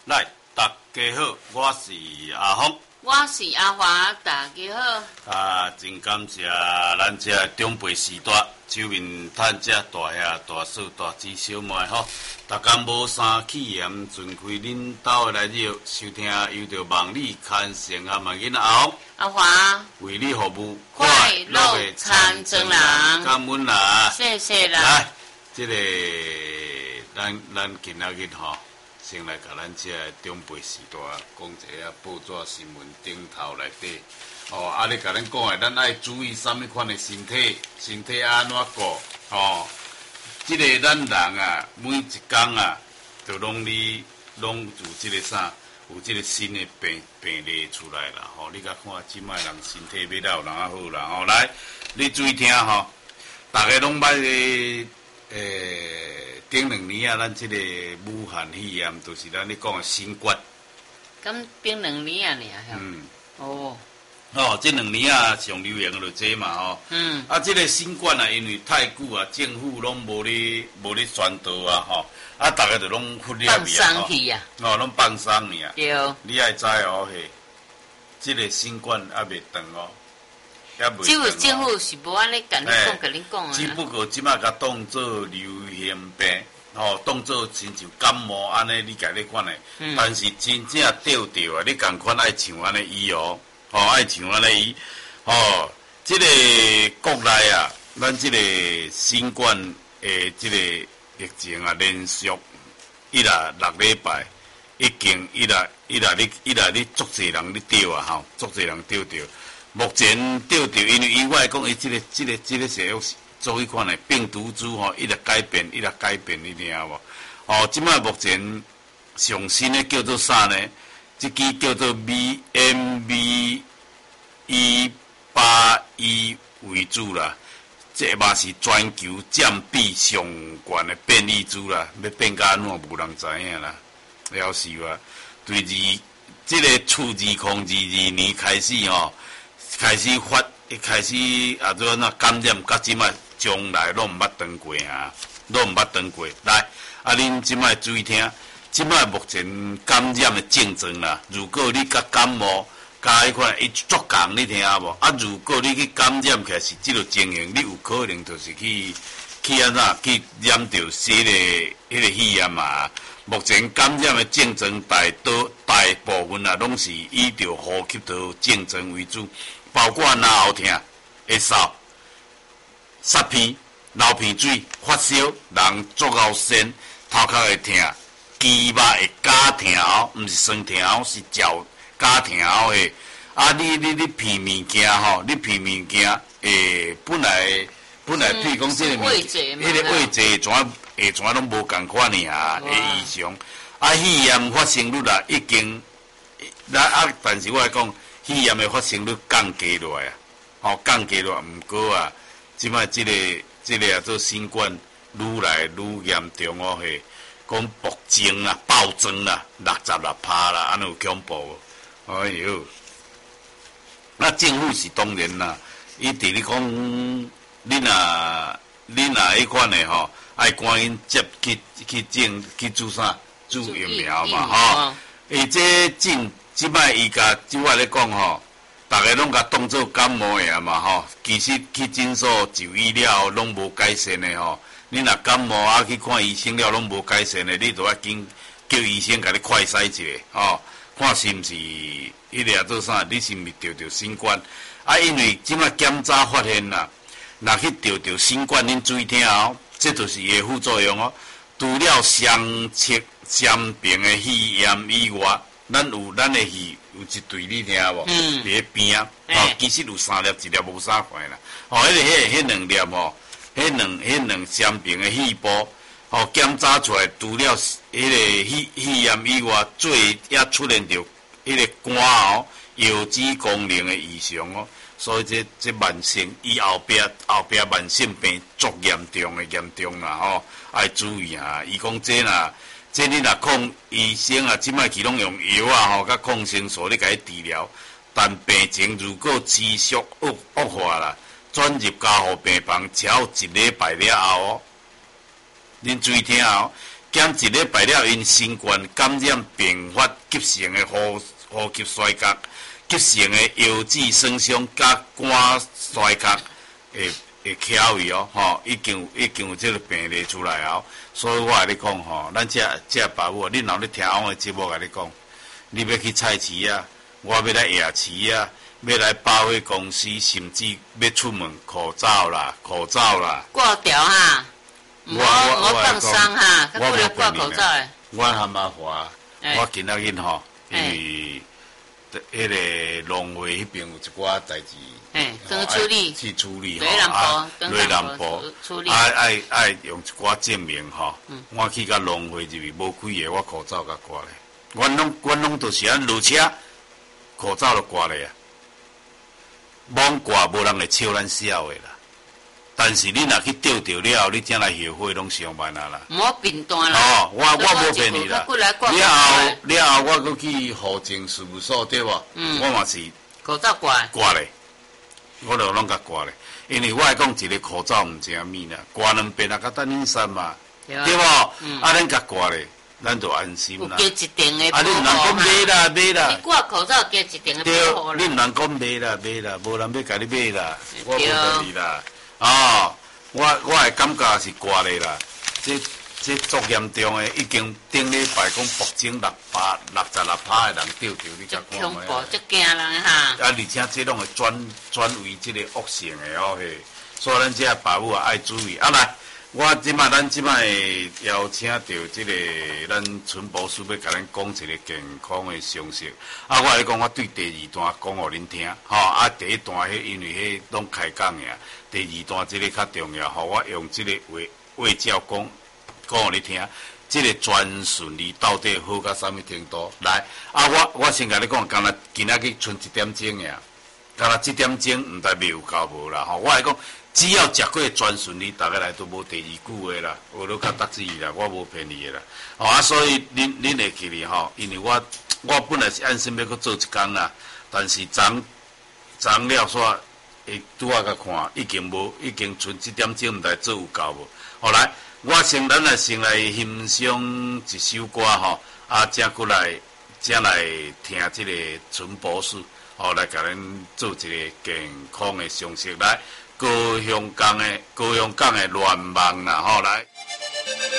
来，大家好，我是阿峰， 我是阿华，大家好。 真感谢咱这长辈时代，手面趁这大兄、大嫂、大姊、小妹吼，逐工无三气焰，尽开恁兜的来热收听，由着望你牵线啊，嘛囡阿峰、 阿华为你服务， 快乐的参政人， 感恩啦， 谢谢啦。 来，这个咱今仔日吼。先来甲咱这长辈时代讲一下报纸新闻顶头内底，你甲咱讲的，咱爱注意什么款的身体安怎顾？这个咱人啊，每一天啊，就拢有这个啥，有这个新的病例出来啦。你甲看即摆人身体比较人好啦。来，你注意听大家拢捌顶2年啊，咱这个武汉肺炎，就是咱咧讲的新冠。 咁顶2年啊， 这2年啊，上流行就这嘛这个新冠啊，因为太久啊，政府拢无咧宣导啊，大家就拢忽略放松去啊， 拢放松尔。 对， 你爱知这个新冠还未断只有政府是无安尼甲你讲啊。 只不过即摆甲当做流行病，当做亲像感冒安尼，你家咧款的。但是真正着啊，你共款爱像安尼医爱像安尼医。即个国内啊，咱即个新冠即个疫情啊，连续6礼拜，已经你足侪人咧着啊，足侪人着。目前因为以外讲，伊这个是做迄款的病毒株一直改变，你听无？即摆目前上新的叫做啥呢？这支叫做 BMV181为主啦，这嘛是全球占比上悬的变异株啦，要变甲安怎无人知影啦，了是哇？对这个自2022年开始开始做那感染，到即摆从来拢毋捌断过啊，来，恁即摆注意听，即摆目前感染的症状啦，如果你甲感冒加迄款伊足共，你听无？如果你去感染起来是即个情形，你有可能就是去安怎去染着迄个肺炎啊。目前感染的症状大部分啊，拢是以着呼吸道症状为主。包括咽喉痛、会嗽、煞鼻、流鼻水、发烧、人足够酸、头壳会痛、肌肉会加痛毋是酸痛是脚加痛的。你鼻物件你鼻物件本来譬如讲这个胃剂嘛， 迄个胃剂下泉拢无共款尔的异常。肺炎发生率啦，已经但是我来讲。肺炎的发生率降低落来降低落来，毋过啊，即摆即个做新冠愈来愈严重讲暴增啦，66%啦，安尼有恐怖哎哟！那政府是当然啦，伊伫咧讲，你若迄款的爱赶紧接去注疫苗嘛即摆伊甲即摆咧讲逐个拢甲当做感冒的嘛其实去诊所就医了拢无改善的你若感冒去看医生了拢无改善的，你就要紧叫医生甲你快筛一下看是毋是迄个做啥，你是毋是着新冠因为即摆检查发现啦，若去着新冠，恁注意听这就是伊的副作用除了相平的肺炎以外。咱的肺有一对，你听无？伫咧边其实有3粒，1粒无啥块啦。迄2粒迄两相平的肺部，检查出来，除了迄个肺炎以外，最也出现着迄个肝腰子功能的异常所以这慢性，伊后壁慢性病足严重啦爱注意伊讲这你若抗医生即摆其拢用药甲抗生素咧甲伊治疗，但病情如果持续恶化啦，转入加护病房，只要1礼拜了后恁注意听减一礼拜了，因新冠感染并发急性的呼吸衰竭、急性的腰子损伤、甲肝衰竭会翘位哦，吼，已经有这个病例出来哦。所以我甲你讲吼，咱这爸母，恁若咧听我的节目，甲你讲，你要去菜市啊，我要来夜市啊，要来百货公司，甚至要出门，口罩啦， 挂掉哈，我放伤哈，较不了挂口罩诶。 我还麻烦，我今仔日吼，因为迄个农会迄边有一寡代志， 跟处理， 去处理吼， 雷南坡处理， 爱用一寡证明吼，我去甲农会入去无开个，我口罩甲挂咧，阮拢都是按落车，口罩就挂咧啊，罔挂无人会笑咱笑的啦。但是你若去钓着了，你才来后悔，拢上班啊啦。 莫变单啦。 哦，我无骗你啦。了后我搁去户政事务所对无？我嘛是口罩挂咧，我就拢甲挂咧。因为我来讲一个口罩毋正面啦，挂两遍啊，甲等恁三嘛，对无？啊，咱甲挂咧，咱就安心啦。 有加一定的保护。 啊，你毋通讲买啦。 你挂口罩加一定的保护啦。 对，你毋通讲买啦，无人要甲你买啦，我无骗你啦。哦，我的感觉是挂咧啦，这足严重诶，已经顶礼拜讲北京66%的人钓着，你才看恐怖，足惊人哈！ 啊，而且这拢会转为这个恶性诶哦嘿，所以咱这爸母也爱注意。啊来，咱即摆邀请到这个咱陈博士要甲咱讲一个健康诶常识。啊，我来讲，我对第二段讲互恁听，吼啊，第一段因为迄拢开讲呀。第二段这个较重要，吼，我用这个话教讲互你听，这个转顺利到底好到什么程度？来，啊，我先甲你讲，今仔日剩1点钟呀，今仔这点钟毋代表有够无啦，吼，我来讲，只要食过转顺利，大家来都无第二句话啦，我都较得志啦，我无骗你的啦，吼啊，所以恁会记哩吼，因为我本来是按心要搁做一工啦，但是昨了煞。拄仔甲看，已经剩1点钟，毋知做有够无？后来咱来先来欣赏一首歌吼，啊，才来听这个陈博士，吼，来甲咱做一个健康的常识。来，高雄港的乱梦啦，吼来。